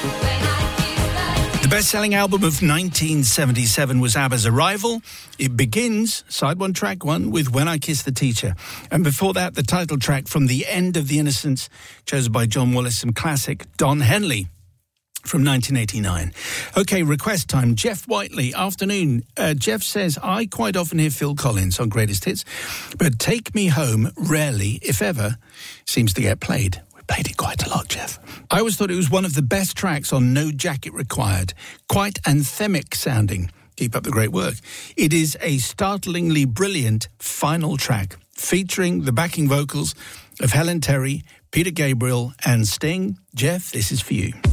The best-selling album of 1977 was ABBA's Arrival. It begins, side one, track one, with When I Kiss the Teacher. And before that, the title track from The End of the Innocents, chosen by John Wallace, some classic Don Henley from 1989. OK, request time. Jeff Whiteley, afternoon. Jeff says, I quite often hear Phil Collins on Greatest Hits, but Take Me Home rarely, if ever, seems to get played. Played it quite a lot, Jeff. I always thought it was one of the best tracks on No Jacket Required. Quite anthemic sounding. Keep up the great work. It is a startlingly brilliant final track featuring the backing vocals of Helen Terry, Peter Gabriel and Sting. Jeff, this is for you.